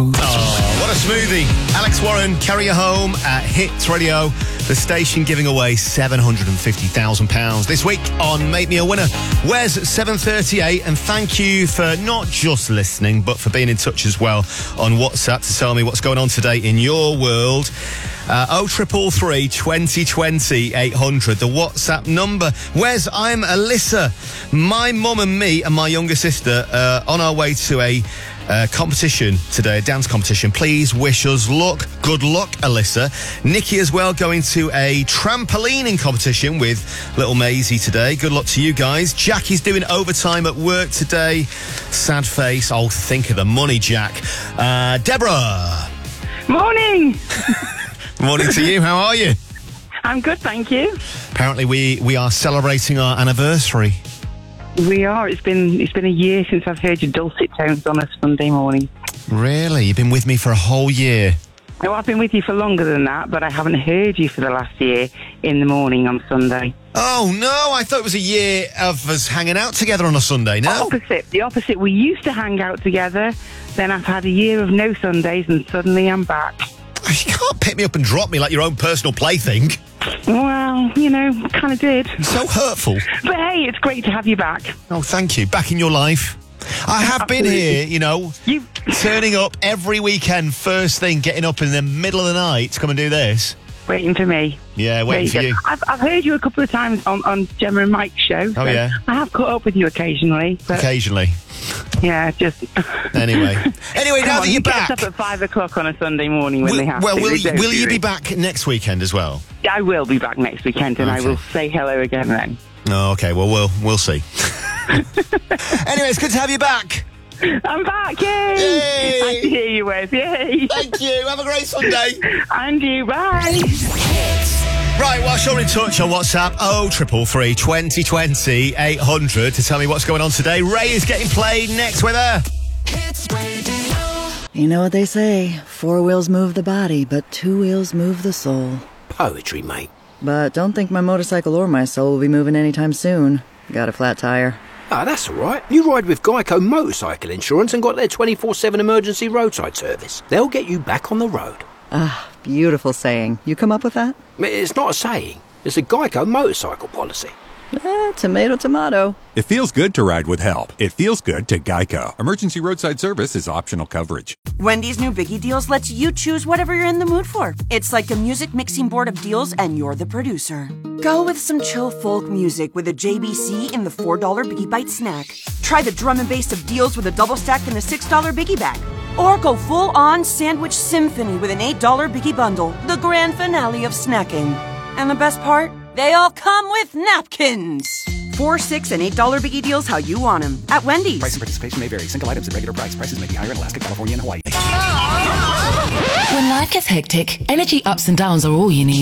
Oh, what a smoothie. Alex Warren, Carry You Home at Hits Radio, the station giving away £750,000 this week on Make Me a Winner. Wes at 7:38, and thank you for not just listening, but for being in touch as well on WhatsApp to tell me what's going on today in your world. 0333 2020 800, the WhatsApp number. Wes, I'm Alyssa. My mum and me and my younger sister on our way to a competition today, a dance competition. Please wish us luck. Good luck, Alyssa. Nikki as well, going to a trampolining competition with little Maisie today. Good luck to you guys. Jackie's doing overtime at work today. Sad face. Oh, think of the money, Jack. Deborah. Morning. Morning to you. How are you? I'm good, thank you. Apparently we are celebrating our anniversary. We are. It's been a year since I've heard your dulcet tones on a Sunday morning. Really? You've been with me for a whole year? No, I've been with you for longer than that, but I haven't heard you for the last year in the morning on Sunday. Oh, no, I thought it was a year of us hanging out together on a Sunday, no? The opposite. We used to hang out together, then I've had a year of no Sundays, and suddenly I'm back. You can't pick me up and drop me like your own personal plaything. Well, kind of did. So hurtful. But hey, it's great to have you back. Oh, thank you. Back in your life. I have been here, turning up every weekend, first thing, getting up in the middle of the night to come and do this. Waiting for me. Yeah, waiting for you. I've heard you a couple of times on Gemma and Mike's show. Oh, yeah? I have caught up with you occasionally. Occasionally. Yeah, just... Anyway, now that you're back... Get up at 5 o'clock on a Sunday morning when they have to. Well, will you be back next weekend as well? I will be back next weekend, and I will say hello again then. Oh, okay. Well, we'll see. Anyway, it's good to have you back. I'm back, yay! Yay! Nice to hear you, Wes, yay! Thank you, have a great Sunday. And you, bye! Right, whilst you're in touch on WhatsApp, 0333 2020 800 to tell me what's going on today. Ray is getting played next with her. You know what they say, 4 wheels move the body, but 2 wheels move the soul. Poetry, mate. But don't think my motorcycle or my soul will be moving anytime soon. Got a flat tire. Ah, that's all right. You ride with Geico Motorcycle Insurance and got their 24/7 emergency roadside service. They'll get you back on the road. Ah, beautiful saying. You come up with that? It's not a saying. It's a Geico motorcycle policy. Tomato, tomato. It feels good to ride with help. It feels good to Geico. Emergency roadside service is optional coverage. Wendy's new Biggie Deals lets you choose whatever you're in the mood for. It's like a music mixing board of deals, and you're the producer. Go with some chill folk music with a JBC in the $4 Biggie Bite snack. Try the drum and bass of deals with a double stack in the $6 Biggie bag. Or go full-on sandwich symphony with an $8 Biggie bundle, the grand finale of snacking. And the best part? They all come with napkins. $4, $6, and $8 Biggie Deals how you want them at Wendy's. Price and participation may vary. Single items at regular price. Prices may be higher in Alaska, California, and Hawaii. When life gets hectic, energy ups and downs are all you need.